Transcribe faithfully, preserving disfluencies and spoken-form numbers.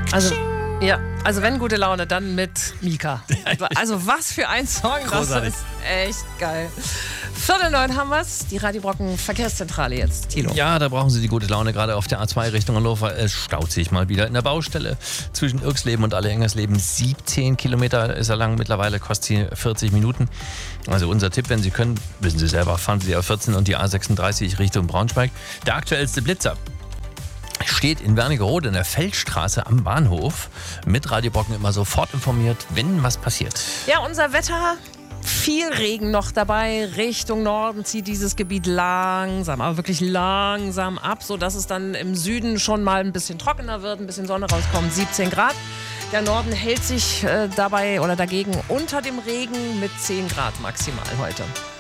Also, ja, also wenn gute Laune, dann mit Mika. Also was für ein Song, Großartig. das ist echt geil. Viertel neun haben wir's, die Radio Brocken Verkehrszentrale jetzt, Thilo. Ja, da brauchen Sie die gute Laune, gerade auf der A zwei Richtung Hannover. Es staut sich mal wieder in der Baustelle zwischen Irksleben und Alle-Engersleben. siebzehn Kilometer ist er lang, mittlerweile kostet sie vierzig Minuten. Also unser Tipp, wenn Sie können, wissen Sie selber, fahren Sie die A vierzehn und die A sechsunddreißig Richtung Braunschweig. Der aktuellste Blitzer steht in Wernigerode in der Feldstraße am Bahnhof. Mit Radio Brocken immer sofort informiert, wenn was passiert. Ja, unser Wetter, viel Regen noch dabei. Richtung Norden zieht dieses Gebiet langsam, aber wirklich langsam ab, sodass es dann im Süden schon mal ein bisschen trockener wird, ein bisschen Sonne rauskommt, siebzehn Grad. Der Norden hält sich äh, dabei oder dagegen unter dem Regen mit zehn Grad maximal heute.